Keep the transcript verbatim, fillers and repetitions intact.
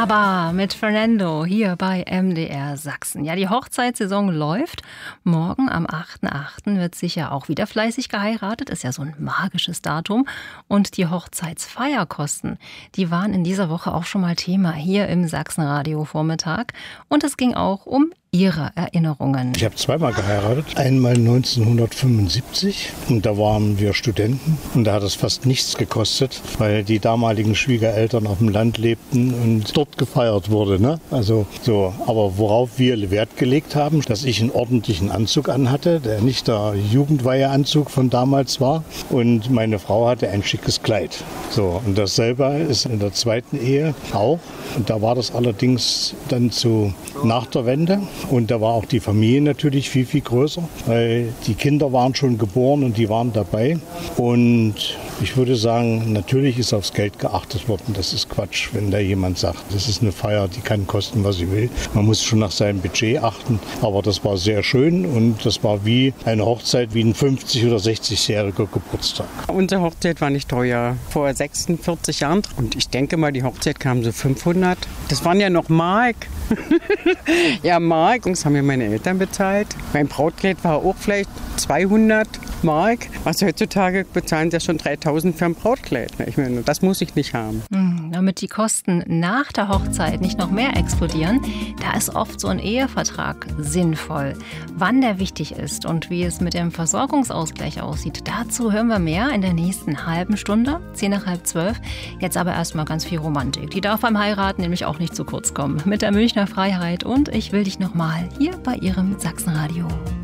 Aber mit Fernando hier bei M D R Sachsen. Ja, die Hochzeitssaison läuft. Morgen am achten achten wird sicher auch wieder fleißig geheiratet. Ist ja so ein magisches Datum. Und die Hochzeitsfeierkosten, die waren in dieser Woche auch schon mal Thema hier im Sachsenradio-Vormittag. Und es ging auch um Ihre Erinnerungen. Ich habe zweimal geheiratet. Einmal neunzehnhundertfünfundsiebzig und da waren wir Studenten und da hat es fast nichts gekostet, weil die damaligen Schwiegereltern auf dem Land lebten und dort gefeiert wurde. Ne? Also so. Aber worauf wir Wert gelegt haben, dass ich einen ordentlichen Anzug anhatte, der nicht der Jugendweiheanzug von damals war, und meine Frau hatte ein schickes Kleid. So, und dasselbe ist in der zweiten Ehe auch. Und da war das allerdings dann zu nach der Wende. Und da war auch die Familie natürlich viel, viel größer, weil die Kinder waren schon geboren und die waren dabei. Und ich würde sagen, natürlich ist aufs Geld geachtet worden. Das ist Quatsch, wenn da jemand sagt, das ist eine Feier, die kann kosten, was sie will. Man muss schon nach seinem Budget achten. Aber das war sehr schön und das war wie eine Hochzeit, wie ein fünfzig- oder sechzigjähriger Geburtstag. Unsere Hochzeit war nicht teuer, vor sechsundvierzig Jahren. Und ich denke mal, die Hochzeit kam so fünfhundert. Das waren ja noch Mark. Ja, Mark. Das haben ja meine Eltern bezahlt. Mein Brautkleid war auch vielleicht zweihundert Mark. Was heutzutage bezahlen sie ja schon dreitausend für ein Brautkleid. Ich meine, das muss ich nicht haben. Hm, damit die Kosten nach der Hochzeit nicht noch mehr explodieren, da ist oft so ein Ehevertrag sinnvoll. Wann der wichtig ist und wie es mit dem Versorgungsausgleich aussieht, dazu hören wir mehr in der nächsten halben Stunde, zehn nach halb zwölf. Jetzt aber erstmal ganz viel Romantik. Die darf beim Heiraten nämlich auch nicht zu kurz kommen. Mit der Münchner Freiheit und Ich will dich noch mal hier bei Ihrem Sachsenradio.